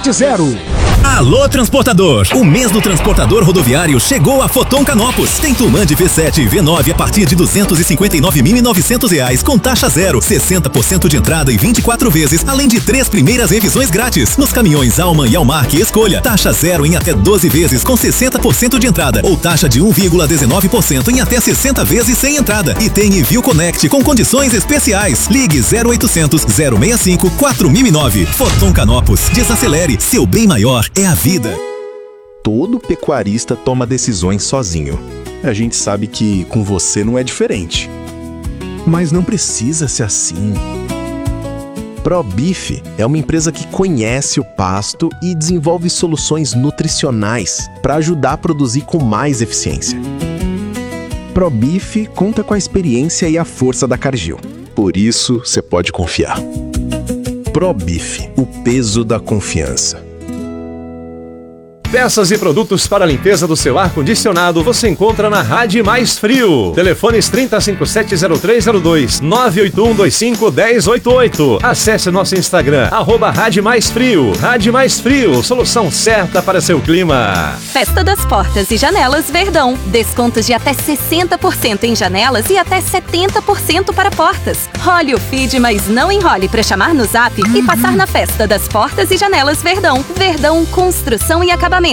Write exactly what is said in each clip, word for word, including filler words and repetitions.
sete zero. Alô, transportador! O mês do transportador rodoviário chegou a Foton Canopus. Tem Tuman de V sete e V nove a partir de duzentos e cinquenta e nove mil e novecentos reais com taxa zero, sessenta por cento de entrada e vinte e quatro vezes, além de três primeiras revisões grátis. Nos caminhões Alman e Almark Escolha, taxa zero em até doze vezes com sessenta por cento de entrada ou taxa de um vírgula dezenove por cento em até sessenta vezes sem entrada. E tem Envio Connect com condições especiais. Ligue zero oitocentos, zero seis cinco, quatro mil e nove. Foton Canopus. Desacelere. Seu bem maior é a vida. Todo pecuarista toma decisões sozinho. A gente sabe que com você não é diferente. Mas não precisa ser assim. ProBeef é uma empresa que conhece o pasto e desenvolve soluções nutricionais para ajudar a produzir com mais eficiência. ProBeef conta com a experiência e a força da Cargill. Por isso, você pode confiar. ProBeef, o peso da confiança. Peças e produtos para a limpeza do seu ar-condicionado você encontra na Rádio Mais Frio. Telefones trinta, cinquenta e sete, zero três zero dois, nove oito um dois cinco, um zero oito oito. Acesse nosso Instagram, arroba Rádio Mais Frio. Rádio Mais Frio, solução certa para seu clima. Festa das Portas e Janelas Verdão. Descontos de até sessenta por cento em janelas e até setenta por cento para portas. Role o feed, mas não enrole para chamar no zap e passar na Festa das Portas e Janelas Verdão. Verdão, construção e acabamento.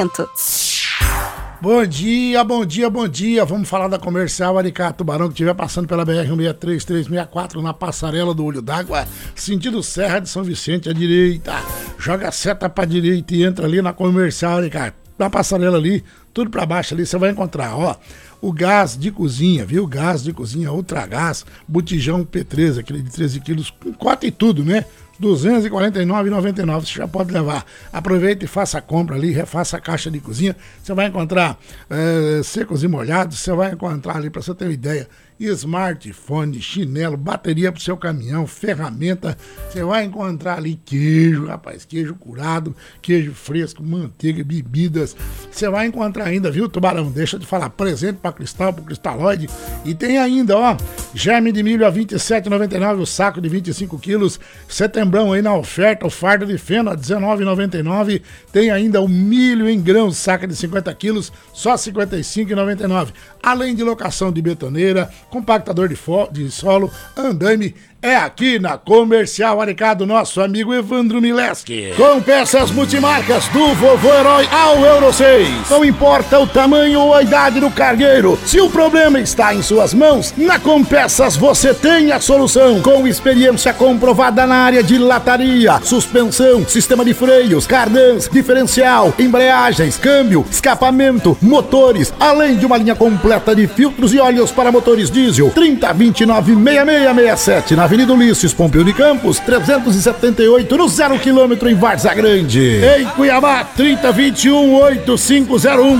Bom dia, bom dia, bom dia. Vamos falar da Comercial Aricato Tubarão, que estiver passando pela B R cento e sessenta e três, trezentos e sessenta e quatro na passarela do Olho d'Água, sentido Serra de São Vicente à direita. Joga a seta pra direita e entra ali na Comercial Aricato. Na passarela ali, tudo pra baixo ali, você vai encontrar, ó, o gás de cozinha, viu? Gás de cozinha Ultragás, botijão P três, aquele de treze quilos, cota e tudo, né? duzentos e quarenta e nove reais e noventa e nove centavos, você já pode levar. Aproveita e faça a compra ali, refaça a caixa de cozinha. Você vai encontrar é, secos e molhados, você vai encontrar ali, para você ter uma ideia, smartphone, chinelo, bateria pro seu caminhão, ferramenta. Você vai encontrar ali queijo, rapaz, queijo curado, queijo fresco, manteiga, bebidas. Você vai encontrar ainda, viu, Tubarão? Deixa de falar, presente para Cristal, pro Cristaloide. E tem ainda, ó, germe de milho a vinte e sete reais e noventa e nove centavos, o saco de vinte e cinco quilos. Setembrão aí na oferta, o fardo de feno a dezenove reais e noventa e nove centavos. Tem ainda o milho em grãos, saca de cinquenta quilos, só cinquenta e cinco reais e noventa e nove centavos. Além de locação de betoneira, compactador de, fo- de solo, andaime, é aqui na Comercial Aricato, nosso amigo Evandro Mileski. Com peças multimarcas do Vovô Herói ao Euro seis. Não importa o tamanho ou a idade do cargueiro, se o problema está em suas mãos, na Compeças você tem a solução. Com experiência comprovada na área de lataria, suspensão, sistema de freios, cardãs, diferencial, embreagens, câmbio, escapamento, motores, além de uma linha completa de filtros e óleos para motores diesel. trinta, vinte e nove, sessenta e seis sessenta e sete na Avenida Ulisses Pompeu de Campos, trezentos e setenta e oito no zero quilômetro em Várzea Grande. Em Cuiabá, trinta, vinte e um, oitenta e cinco zero um.